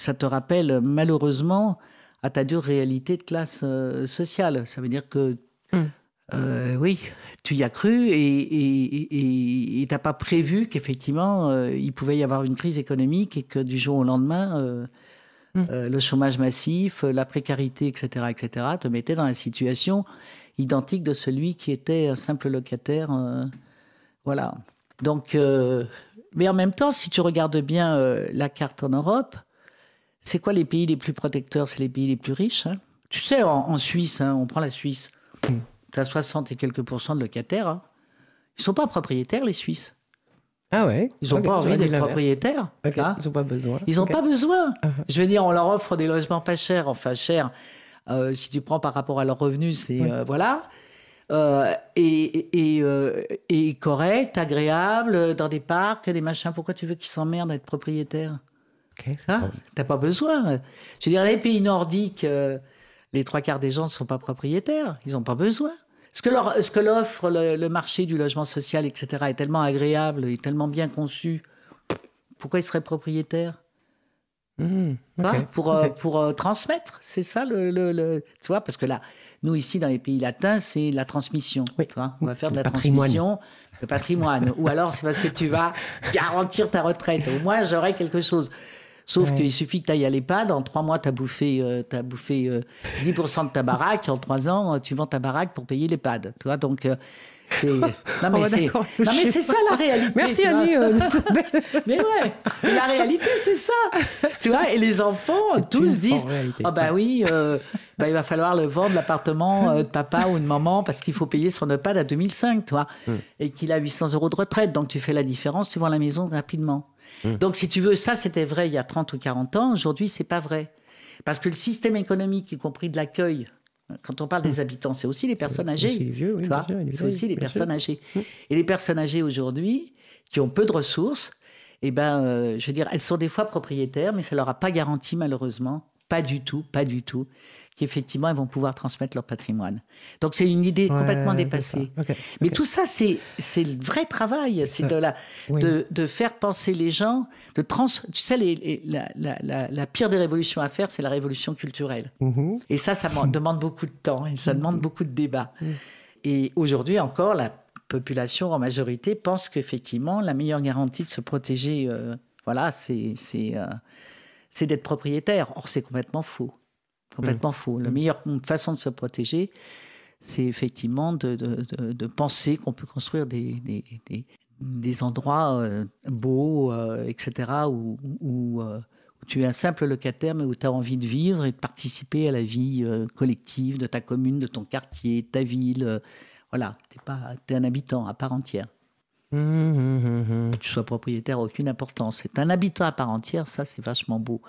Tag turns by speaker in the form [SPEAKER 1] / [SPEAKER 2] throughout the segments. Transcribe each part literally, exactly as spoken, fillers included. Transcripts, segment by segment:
[SPEAKER 1] Ça te rappelle malheureusement à ta dure réalité de classe euh, sociale. Ça veut dire que, mm. euh, oui, tu y as cru et tu n'as pas prévu qu'effectivement, euh, il pouvait y avoir une crise économique et que du jour au lendemain, euh, mm. euh, le chômage massif, la précarité, et cetera, et cetera, te mettait dans la situation identique de celui qui était un simple locataire. Euh, voilà. Donc, euh, mais en même temps, si tu regardes bien euh, la carte en Europe, c'est quoi les pays les plus protecteurs? C'est les pays les plus riches. Hein. Tu sais, en, en Suisse, hein, on prend la Suisse, mm. tu as soixante et quelques pourcents de locataires. Hein. Ils ne sont pas propriétaires, les Suisses.
[SPEAKER 2] Ah ouais?
[SPEAKER 1] Ils n'ont okay, pas envie d'être propriétaires.
[SPEAKER 2] Okay. Hein. Ils n'ont pas besoin.
[SPEAKER 1] Ils n'ont okay. pas besoin.
[SPEAKER 2] Uh-huh.
[SPEAKER 1] Je veux dire, on leur offre des logements pas chers, enfin chers. Euh, si tu prends par rapport à leurs revenus, c'est... Oui. Euh, voilà. Euh, et, et, euh, et correct, agréable, dans des parcs, des machins. Pourquoi tu veux qu'ils s'emmerdent à être propriétaires?
[SPEAKER 2] Okay,
[SPEAKER 1] hein? T'as pas besoin. Je veux dire, les pays nordiques, euh, les trois quarts des gens ne sont pas propriétaires. Ils n'ont pas besoin. Ce que, leur, ce que l'offre le, le marché du logement social, et cetera, est tellement agréable et tellement bien conçu. Pourquoi ils seraient propriétaires? Mmh, okay, hein, pour, okay. euh, pour euh, transmettre, c'est ça le, le, le... Tu vois, parce que là, nous, ici, dans les pays latins, c'est la transmission.
[SPEAKER 2] Oui.
[SPEAKER 1] Tu vois, on va faire de
[SPEAKER 2] le
[SPEAKER 1] la
[SPEAKER 2] patrimoine.
[SPEAKER 1] transmission, le patrimoine. Ou alors, c'est parce que tu vas garantir ta retraite. Au moins, j'aurai quelque chose. Sauf ouais. qu'il suffit que tu ailles à l'EHPAD. En trois mois, tu as bouffé, euh, t'as bouffé euh, dix pour cent de ta baraque. En trois ans, tu vends ta baraque pour payer l'EHPAD. Tu vois, donc... Euh, C'est... Non, mais oh, c'est... non, mais c'est ça la réalité.
[SPEAKER 2] Merci Annie. Euh...
[SPEAKER 1] mais ouais, la réalité, c'est ça. Tu vois, et les enfants, c'est tous disent ah oh, bah oui, euh, bah, il va falloir le vendre l'appartement euh, de papa ou de maman parce qu'il faut payer son EHPAD à deux mille cinq, toi, mm. et qu'il a huit cents euros de retraite. Donc tu fais la différence, tu vends la maison rapidement. Mm. Donc si tu veux, ça c'était vrai il y a trente ou quarante ans. Aujourd'hui, c'est pas vrai. Parce que le système économique, y compris de l'accueil, quand on parle des habitants, c'est aussi les personnes âgées.
[SPEAKER 2] C'est les vieux, oui,
[SPEAKER 1] tu vois
[SPEAKER 2] bien sûr, les
[SPEAKER 1] c'est aussi les personnes
[SPEAKER 2] sûr.
[SPEAKER 1] âgées. Et les personnes âgées aujourd'hui, qui ont peu de ressources, eh ben, euh, je veux dire, elles sont des fois propriétaires, mais ça ne leur a pas garanti, malheureusement, pas du tout, pas du tout, qu'effectivement, elles vont pouvoir transmettre leur patrimoine. Donc, c'est une idée ouais, complètement dépassée.
[SPEAKER 2] Okay,
[SPEAKER 1] mais
[SPEAKER 2] okay.
[SPEAKER 1] tout ça, c'est, c'est le vrai travail. C'est de, la, oui. de, de faire penser les gens, de trans... Tu sais, les, les, la, la, la, la pire des révolutions à faire, c'est la révolution culturelle.
[SPEAKER 2] Mm-hmm.
[SPEAKER 1] Et ça, ça demande beaucoup de temps et ça demande beaucoup de débats.
[SPEAKER 2] Mm.
[SPEAKER 1] Et aujourd'hui encore, la population en majorité pense qu'effectivement, la meilleure garantie de se protéger, euh, voilà, c'est, c'est, euh, c'est d'être propriétaire. Or, c'est complètement faux. Complètement mmh. faux. La meilleure façon de se protéger, c'est effectivement de, de, de, de penser qu'on peut construire des, des, des, des endroits euh, beaux, euh, et cetera, où, où, euh, où tu es un simple locataire, mais où tu as envie de vivre et de participer à la vie euh, collective de ta commune, de ton quartier, de ta ville. Euh, voilà, tu es, pas, t'es un habitant à part entière.
[SPEAKER 2] Mmh, mmh, mmh.
[SPEAKER 1] Que tu sois propriétaire n'a aucune importance. C'est un habitant à part entière, ça, c'est vachement beau.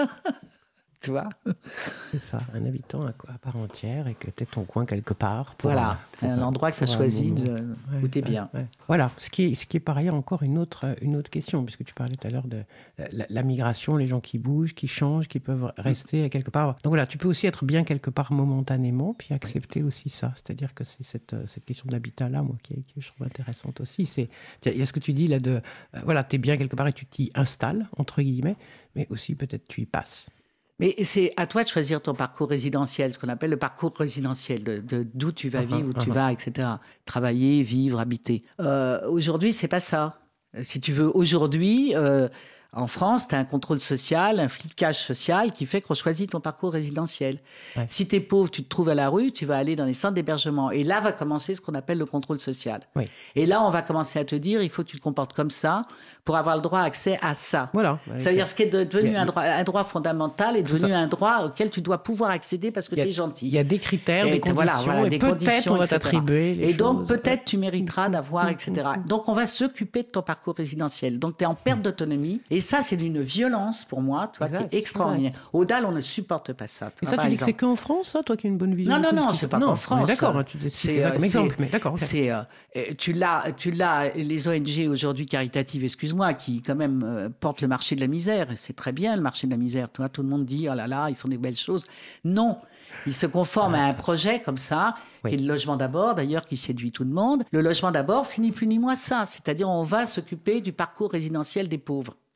[SPEAKER 1] Tu vois,
[SPEAKER 2] c'est ça, un habitant à, à part entière et que tu es ton coin quelque part. Pour
[SPEAKER 1] voilà,
[SPEAKER 2] un, pour
[SPEAKER 1] un endroit que tu as choisi de, ouais, où tu es
[SPEAKER 2] ouais,
[SPEAKER 1] bien.
[SPEAKER 2] Ouais. Voilà, ce qui, est, ce qui est par ailleurs encore une autre, une autre question, puisque tu parlais tout à l'heure de la, la migration, les gens qui bougent, qui changent, qui peuvent rester quelque part. Donc voilà, tu peux aussi être bien quelque part momentanément, puis accepter aussi ça. C'est-à-dire que c'est cette, cette question de l'habitat-là, moi, qui, qui je trouve intéressante aussi. C'est, il y a ce que tu dis là de, euh, voilà, tu es bien quelque part et tu t'y installes, entre guillemets, mais aussi peut-être tu y passes.
[SPEAKER 1] Mais c'est à toi de choisir ton parcours résidentiel, ce qu'on appelle le parcours résidentiel, de, de, d'où tu vas vivre, où uh-huh. tu vas, et cetera. Travailler, vivre, habiter. Euh, aujourd'hui, c'est pas ça. Si tu veux, aujourd'hui, euh, en France, tu as un contrôle social, un flicage social qui fait qu'on choisit ton parcours résidentiel. Ouais. Si tu es pauvre, tu te trouves à la rue, tu vas aller dans les centres d'hébergement. Et là va commencer ce qu'on appelle le contrôle social.
[SPEAKER 2] Oui.
[SPEAKER 1] Et là, on va commencer à te dire, il faut que tu te comportes comme ça pour avoir le droit à accès à ça.
[SPEAKER 2] Voilà.
[SPEAKER 1] Ça veut dire ce qui est devenu
[SPEAKER 2] a,
[SPEAKER 1] un, droit, un droit fondamental est devenu un droit auquel tu dois pouvoir accéder parce que tu es gentil.
[SPEAKER 2] Il y a des critères, et des conditions, voilà, voilà,
[SPEAKER 1] et
[SPEAKER 2] des
[SPEAKER 1] peut-être
[SPEAKER 2] conditions, on va t'attribuer les
[SPEAKER 1] Et donc,
[SPEAKER 2] choses.
[SPEAKER 1] peut-être tu mériteras d'avoir, et cetera. Donc, on va s'occuper de ton parcours résidentiel. Donc, tu es en perte d'autonomie. Et ça, c'est d'une violence, pour moi, toi, exact, qui est extraordinaire. Au D A L, on ne supporte pas ça.
[SPEAKER 2] Et ça, tu dis que c'est qu'en France, ça, toi qui as une bonne vision?
[SPEAKER 1] Non, non, non, c'est pas qu'en France.
[SPEAKER 2] D'accord, tu dis c'est un exemple, mais d'accord.
[SPEAKER 1] C'est, tu l'as, tu l'as, les O N G aujourd'hui caritatives, excuse-moi, qui quand même euh, portent le marché de la misère, et c'est très bien le marché de la misère. Toi, tout le monde dit, oh là là, ils font des belles choses. Non, ils se conforment ah. à un projet comme ça, oui. qui est le logement d'abord, d'ailleurs, qui séduit tout le monde. Le logement d'abord, c'est ni plus ni moins ça, c'est-à-dire on va s'occuper du parcours résidentiel des pauvres.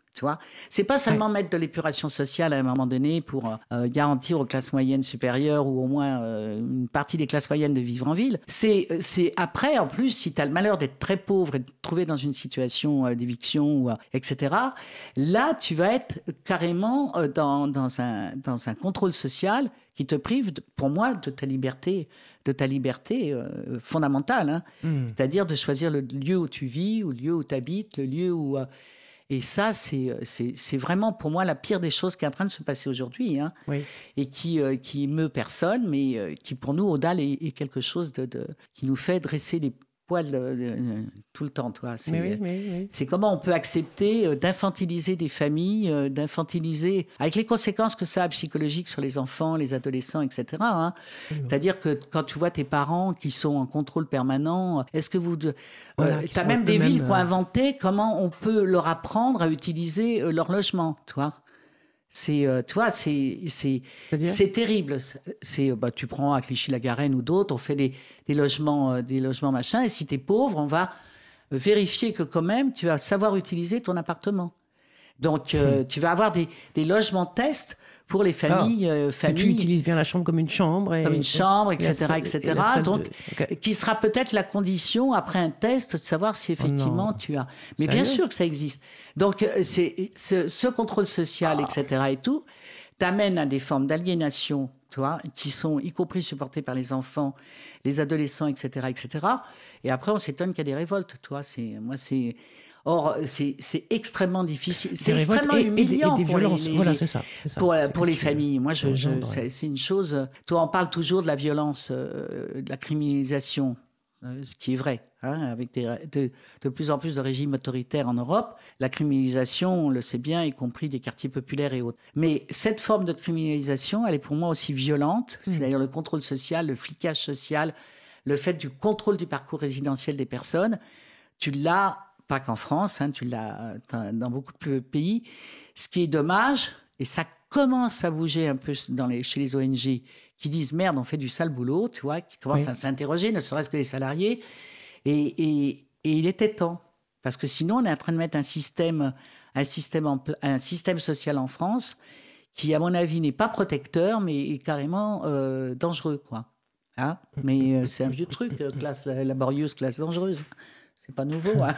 [SPEAKER 1] Tu vois, c'est pas seulement ouais. mettre de l'épuration sociale à un moment donné pour euh, garantir aux classes moyennes supérieures ou au moins euh, une partie des classes moyennes de vivre en ville. C'est, c'est après, en plus, si tu as le malheur d'être très pauvre et de te trouver dans une situation euh, d'éviction, ou, euh, et cetera, là, tu vas être carrément euh, dans, dans, un, dans un contrôle social qui te prive, de, pour moi, de ta liberté, de ta liberté euh, fondamentale. Hein. Mmh. C'est-à-dire de choisir le lieu où tu vis, ou le lieu où tu habites, le lieu où... Euh, Et ça, c'est, c'est, c'est vraiment pour moi la pire des choses qui est en train de se passer aujourd'hui, hein, oui. et qui, euh, qui meut personne, mais euh, qui pour nous, Audal, est, est quelque chose de, de, qui nous fait dresser les poils de, de, de, tout le temps. Toi. C'est,
[SPEAKER 2] mais oui, mais oui.
[SPEAKER 1] c'est comment on peut accepter euh, d'infantiliser des familles, euh, d'infantiliser, avec les conséquences que ça a psychologiques sur les enfants, les adolescents, et cetera. Hein. Oui. C'est-à-dire que quand tu vois tes parents qui sont en contrôle permanent, est-ce que vous... De, voilà, euh, tu as même des villes euh... qui ont inventé comment on peut leur apprendre à utiliser euh, leur logement, tu vois. C'est, euh, tu vois, c'est, c'est, c'est terrible. C'est, bah, tu prends à Clichy-la-Garenne ou d'autres, on fait des, des logements, euh, des logements machin, et si tu es pauvre, on va vérifier que quand même, tu vas savoir utiliser ton appartement. Donc, euh, hmm. tu vas avoir des, des logements tests pour les familles, ah, euh, familles.
[SPEAKER 2] Tu utilises bien la chambre comme une chambre. Et,
[SPEAKER 1] comme une chambre, et cetera,
[SPEAKER 2] et
[SPEAKER 1] salle, et cetera. Donc,
[SPEAKER 2] de... okay.
[SPEAKER 1] qui sera peut-être la condition, après un test, de savoir si effectivement
[SPEAKER 2] oh
[SPEAKER 1] tu as... Mais
[SPEAKER 2] Sérieux?
[SPEAKER 1] Bien sûr que ça existe. Donc, c'est, ce, ce contrôle social, oh. et cetera et tout, t'amène à des formes d'aliénation, tu vois, qui sont y compris supportées par les enfants, les adolescents, et cetera, et cetera. Et après, on s'étonne qu'il y a des révoltes, tu vois. C'est, moi, c'est... Or, c'est, c'est extrêmement difficile. C'est extrêmement
[SPEAKER 2] et,
[SPEAKER 1] humiliant
[SPEAKER 2] et des, et des
[SPEAKER 1] pour
[SPEAKER 2] violences.
[SPEAKER 1] les, les,
[SPEAKER 2] voilà, c'est ça, c'est ça.
[SPEAKER 1] pour,
[SPEAKER 2] c'est
[SPEAKER 1] pour les
[SPEAKER 2] tu,
[SPEAKER 1] familles. Moi, je, je,
[SPEAKER 2] gendre,
[SPEAKER 1] c'est,
[SPEAKER 2] ouais.
[SPEAKER 1] c'est une chose... Toi, on parle toujours de la violence, euh, de la criminalisation, euh, ce qui est vrai, hein, avec des, de, de plus en plus de régimes autoritaires en Europe. La criminalisation, on le sait bien, y compris des quartiers populaires et autres. Mais cette forme de criminalisation, elle est pour moi aussi violente. Mmh. C'est d'ailleurs le contrôle social, le flicage social, le fait du contrôle du parcours résidentiel des personnes. Tu l'as... Pas qu'en France, hein, tu l'as dans beaucoup de pays. Ce qui est dommage, et ça commence à bouger un peu dans les, chez les O N G, qui disent merde, on fait du sale boulot, tu vois, qui commencent oui. à s'interroger, ne serait-ce que les salariés. Et, et, et il était temps. Parce que sinon, on est en train de mettre un système, un système, en, un système social en France qui, à mon avis, n'est pas protecteur, mais est carrément euh, dangereux, quoi. Hein, mais euh, c'est un vieux truc, euh, classe laborieuse, classe dangereuse. C'est pas nouveau, hein.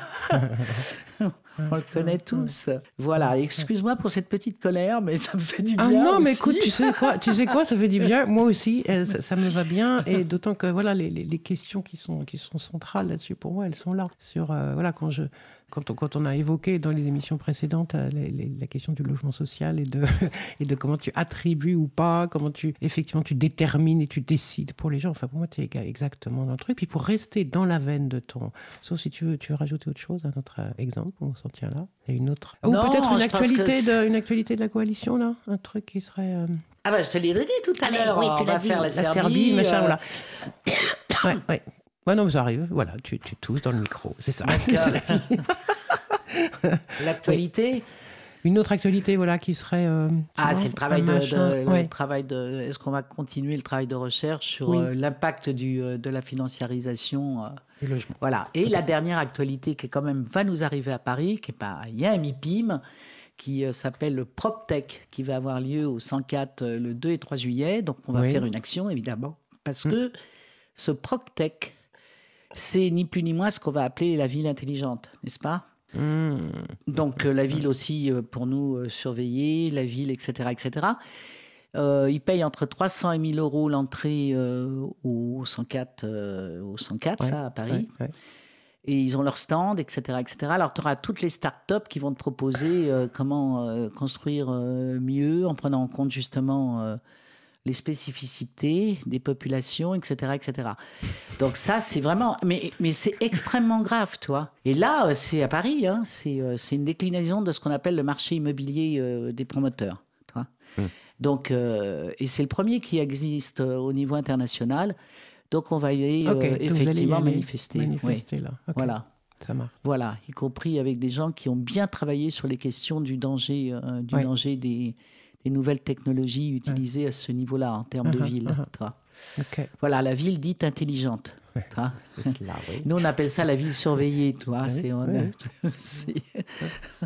[SPEAKER 1] On le connaît tous. Voilà, excuse-moi pour cette petite colère, mais ça me fait du bien.
[SPEAKER 2] Ah non,
[SPEAKER 1] aussi.
[SPEAKER 2] mais écoute, tu sais quoi, tu sais quoi, ça fait du bien. Moi aussi, ça, ça me va bien, et d'autant que voilà, les, les, les questions qui sont qui sont centrales là-dessus pour moi, elles sont là. Sur euh, voilà, quand je Quand on, quand on a évoqué dans les émissions précédentes les, les, la question du logement social et de, et de comment tu attribues ou pas, comment tu, effectivement, tu détermines et tu décides pour les gens. Enfin, pour moi, tu es exactement dans le truc. Puis pour rester dans la veine de ton... Sauf si tu veux, tu veux rajouter autre chose, un autre exemple, on s'en tient là. Et une autre... Ou non, peut-être une actualité, de, une actualité de la coalition, là. Un truc qui serait... Euh...
[SPEAKER 1] Ah ben, je te l'ai donné tout à l'heure.
[SPEAKER 2] Oui,
[SPEAKER 1] on va
[SPEAKER 2] dit,
[SPEAKER 1] faire la,
[SPEAKER 2] la
[SPEAKER 1] Serbie.
[SPEAKER 2] Serbie, machin, euh... voilà. ouais, ouais. Ouais, non, ça arrive. Voilà, tu, tu tousses dans le micro. C'est ça. C'est
[SPEAKER 1] la L'actualité.
[SPEAKER 2] Oui. Une autre actualité, voilà, qui serait. Euh,
[SPEAKER 1] ah, vois, c'est le travail de, de,
[SPEAKER 2] ouais.
[SPEAKER 1] le travail de. Est-ce qu'on va continuer le travail de recherche sur
[SPEAKER 2] oui.
[SPEAKER 1] euh, l'impact du, euh, de la financiarisation euh,
[SPEAKER 2] du logement.
[SPEAKER 1] Voilà. Et okay. La dernière actualité qui, quand même, va nous arriver à Paris, qui est pas. Il y a un MIPIM qui euh, s'appelle le PropTech, qui va avoir lieu au cent quatre euh, le deux et trois juillet. Donc, on va oui. faire une action, évidemment, parce mmh. que ce PropTech, c'est ni plus ni moins ce qu'on va appeler la ville intelligente, n'est-ce pas ? Mmh. Donc euh, la ville aussi euh, pour nous euh, surveiller, la ville, et cetera, et cetera. Euh, ils payent entre trois cents et mille euros l'entrée euh, au cent quatre, euh, au cent quatre ouais, là, à Paris. Ouais, ouais. Et ils ont leur stand, et cetera, et cetera. Alors tu auras toutes les startups qui vont te proposer euh, comment euh, construire euh, mieux en prenant en compte justement euh, les spécificités des populations, et cetera, et cetera. Donc ça, c'est vraiment... Mais, mais c'est extrêmement grave, tu vois. Et là, c'est à Paris, hein, c'est, c'est une déclinaison de ce qu'on appelle le marché immobilier euh, des promoteurs, tu vois. Mmh. Donc, euh, et c'est le premier qui existe euh, au niveau international. Donc on va y, euh, okay, effectivement y manifester.
[SPEAKER 2] Manifester,
[SPEAKER 1] oui.
[SPEAKER 2] là. Okay.
[SPEAKER 1] Voilà.
[SPEAKER 2] Ça marche.
[SPEAKER 1] Voilà, y compris avec des gens qui ont bien travaillé sur les questions du danger, euh, du ouais. danger des... des nouvelles technologies utilisées ouais. à ce niveau-là, en termes uh-huh, de ville. Uh-huh.
[SPEAKER 2] Okay.
[SPEAKER 1] Voilà, la ville dite intelligente.
[SPEAKER 2] C'est cela, oui.
[SPEAKER 1] Nous, on appelle ça la ville surveillée. Toi.
[SPEAKER 2] Oui,
[SPEAKER 1] c'est, on
[SPEAKER 2] oui.
[SPEAKER 1] a, c'est...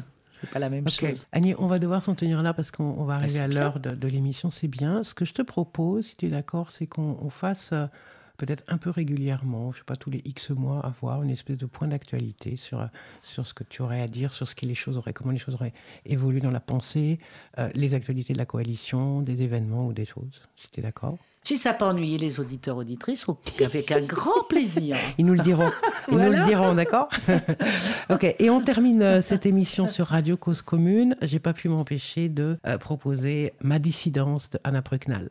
[SPEAKER 1] C'est pas la même
[SPEAKER 2] okay.
[SPEAKER 1] chose.
[SPEAKER 2] Annie, on va devoir s'en tenir là parce qu'on on va arriver
[SPEAKER 1] bah,
[SPEAKER 2] à
[SPEAKER 1] bien.
[SPEAKER 2] l'heure de, de l'émission, c'est bien. Ce que je te propose, si tu es d'accord, c'est qu'on on fasse euh, peut-être un peu régulièrement, je sais pas, tous les X mois, avoir une espèce de point d'actualité sur, sur ce que tu aurais à dire, sur ce que les choses auraient, comment les choses auraient évolué dans la pensée, euh, les actualités de la coalition, des événements ou des choses, si tu es d'accord.
[SPEAKER 1] Si ça peut ennuyer les auditeurs, auditrices, avec un grand plaisir.
[SPEAKER 2] Ils nous le diront. Ils voilà. nous le diront, d'accord. Ok. Et on termine euh, cette émission sur Radio Cause Commune. J'ai pas pu m'empêcher de euh, proposer Ma dissidence de Anna Prucknall.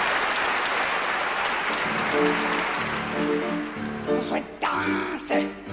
[SPEAKER 3] Je danse